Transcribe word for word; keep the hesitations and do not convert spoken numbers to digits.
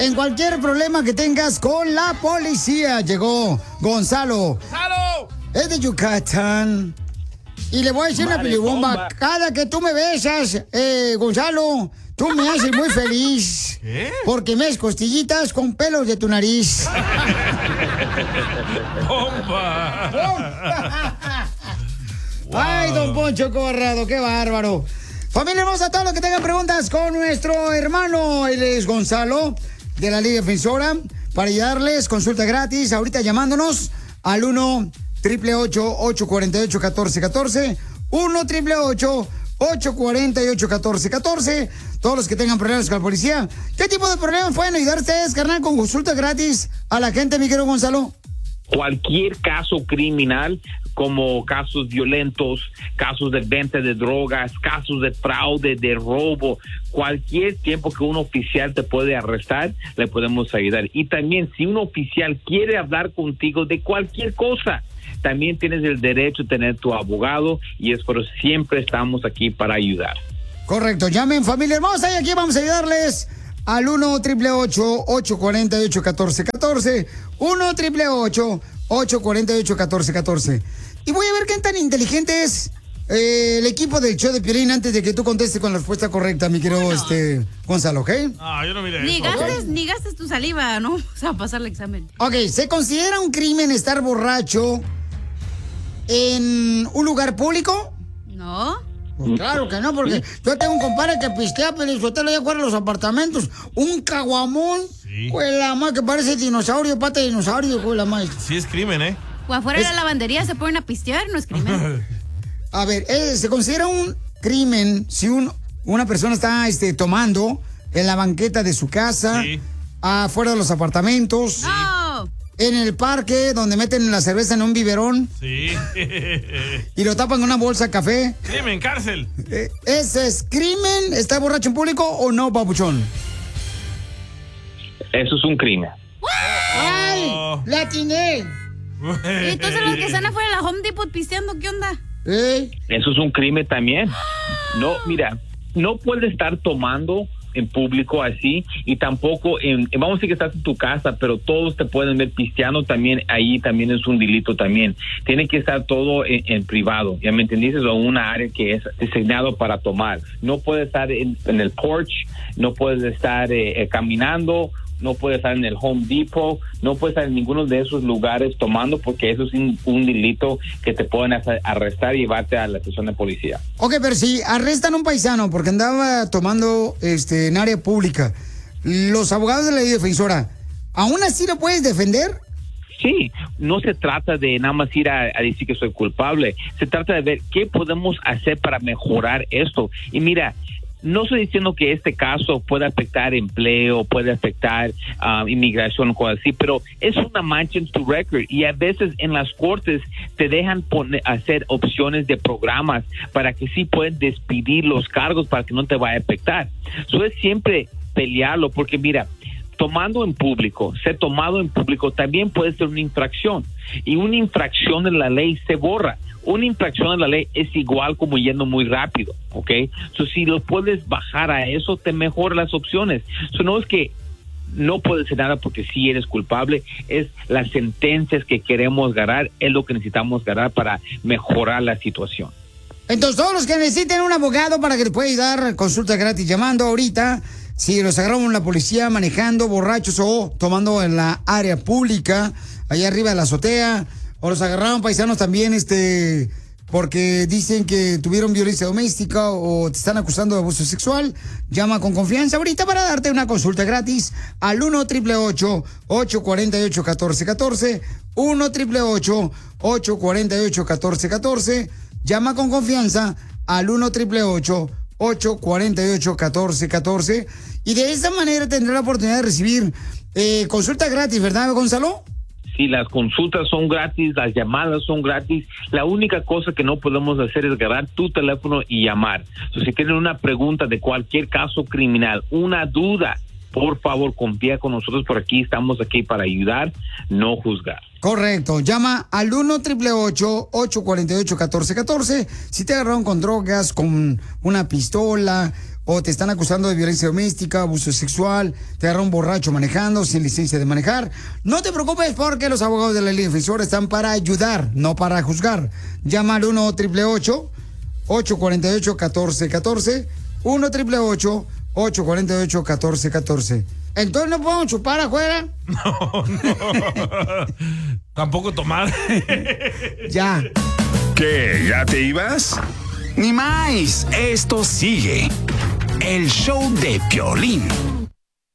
en cualquier problema que tengas con la policía. Llegó Gonzalo. ¡Gonzalo! Es de Yucatán. Y le voy a decir Vale, una pilibomba. bomba. Cada que tú me besas, eh, Gonzalo, tú me haces muy feliz. ¿Qué? Porque me das costillitas con pelos de tu nariz. ¡Bomba! Ay, don Poncho Corrado, qué bárbaro. Familia hermosa, todos los que tengan preguntas con nuestro hermano, él es Gonzalo, de la Liga Defensora, para ayudarles, consulta gratis, ahorita llamándonos al uno triple ocho, ocho cuatro ocho, uno cuatro uno cuatro, uno triple ocho, ocho cuatro ocho, uno cuatro uno cuatro. Todos los que tengan problemas con la policía, ¿qué tipo de problemas pueden ayudar ustedes, carnal, con consulta gratis a la gente, mi querido Gonzalo? Cualquier caso criminal, como casos violentos, casos de venta de drogas, casos de fraude, de robo, cualquier tiempo que un oficial te puede arrestar, le podemos ayudar. Y también, si un oficial quiere hablar contigo de cualquier cosa, también tienes el derecho a tener tu abogado, y es por eso siempre estamos aquí para ayudar. Correcto, llamen, familia hermosa, y aquí vamos a ayudarles al uno triple ocho, ocho cuatro ocho, uno cuatro uno cuatro, uno triple ocho, ocho cuatro ocho, uno cuatro uno cuatro. Y voy a ver qué tan inteligente es eh, el equipo del show de Piolín antes de que tú contestes con la respuesta correcta, mi querido Bueno. este, Gonzalo, ¿ok? Ah, yo no miré Ni eso. gastes, ni gastes tu saliva, ¿no? O sea, pasar el examen. Ok, ¿se considera un crimen estar borracho en un lugar público? No. Pues claro que no, porque yo tengo un compadre que pistea, pero yo te lo llevo a los apartamentos. Un caguamón, Sí. pues la más que parece dinosaurio, pata de dinosaurio, pues la más. Sí es crimen, ¿eh? O afuera de Es- la lavandería se ponen a pistear, no es crimen. A ver, eh, ¿se considera un crimen si un, una persona está este, tomando en la banqueta de su casa, Sí. afuera de los apartamentos, No. en el parque donde meten la cerveza en un biberón Sí. y lo tapan con una bolsa de café? Crimen, cárcel. Eh, ¿Ese es crimen? ¿Está borracho en público o no, papuchón? Eso es un crimen. ¡Ay! Oh. ¡La atiné! Y entonces los que están afuera de la Home Depot pisteando, ¿qué onda? ¿Eh? Eso es un crimen también. No, mira, no puedes estar tomando en público así, y tampoco en, vamos a decir que estás en tu casa, pero todos te pueden ver pisteando también, ahí también es un delito también. Tiene que estar todo en, en privado, ¿ya me entendiste? O una área que es designado para tomar. No puedes estar en, en el porch, no puedes estar eh, eh, caminando, no puedes estar en el Home Depot, no puedes estar en ninguno de esos lugares tomando, porque eso es un, un delito que te pueden hacer arrestar y llevarte a la estación de policía. Ok, pero si arrestan a un paisano porque andaba tomando este, en área pública, los abogados de la ley defensora, ¿aún así lo puedes defender? Sí, no se trata de nada más ir a, a decir que soy culpable, se trata de ver qué podemos hacer para mejorar esto. Y mira, no estoy diciendo que este caso pueda afectar empleo, puede afectar uh, inmigración o cosas así, pero es una mancha en tu récord, y a veces en las cortes te dejan poner, hacer opciones de programas para que sí pueden despedir los cargos para que no te vaya a afectar. Eso es siempre pelearlo, porque mira, tomando en público, ser tomado en público también puede ser una infracción, y una infracción de la ley se borra. Una infracción de la ley es igual como yendo muy rápido, ¿ok? So, si lo puedes bajar a eso, te mejora las opciones. So, no es que no puedes hacer nada porque sí eres culpable, es las sentencias que queremos ganar, es lo que necesitamos ganar para mejorar la situación. Entonces, todos los que necesiten un abogado para que les pueda ayudar, consulta gratis llamando ahorita. Si los agarramos la policía manejando borrachos o tomando en la área pública, allá arriba de la azotea, o los agarraron paisanos también, este, porque dicen que tuvieron violencia doméstica o te están acusando de abuso sexual, llama con confianza ahorita para darte una consulta gratis al uno triple ocho, ocho cuatro ocho, uno cuatro uno cuatro, uno triple ocho, ocho cuatro ocho, uno cuatro uno cuatro. Llama con confianza al uno triple ocho, ocho cuatro ocho, uno cuatro uno cuatro, y de esta manera tendrá la oportunidad de recibir eh, consulta gratis, ¿verdad, Gonzalo? Sí, las consultas son gratis, las llamadas son gratis. La única cosa que no podemos hacer es agarrar tu teléfono y llamar. So, si tienen una pregunta de cualquier caso criminal, una duda, por favor, confía con nosotros. Por aquí estamos aquí para ayudar, no juzgar. Correcto. Llama al uno triple ocho, ocho cuatro ocho, uno cuatro uno cuatro. Si te agarraron con drogas, con una pistola o te están acusando de violencia doméstica, abuso sexual, te agarran borracho manejando, sin licencia de manejar, no te preocupes porque los abogados de la Liga Defensora están para ayudar, no para juzgar. Llama al uno triple ocho, ocho cuatro ocho, uno cuatro uno cuatro, uno triple ocho, ocho cuatro ocho, uno cuatro uno cuatro. Entonces no podemos chupar afuera. No, no. Tampoco tomar. Ya. ¿Qué? ¿Ya te ibas? Ni más, esto sigue. El show de Piolín.